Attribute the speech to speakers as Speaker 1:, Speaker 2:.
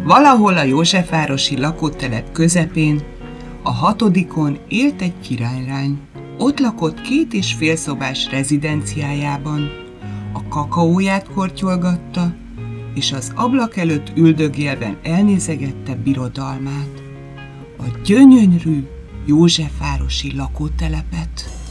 Speaker 1: Valahol a józsefvárosi lakótelep közepén, a 6. élt egy királylány. Ott lakott 2,5 szobás rezidenciájában, a kakaóját kortyolgatta, és az ablak előtt üldögélve elnézegette birodalmát, a gyönyörű józsefvárosi lakótelepet.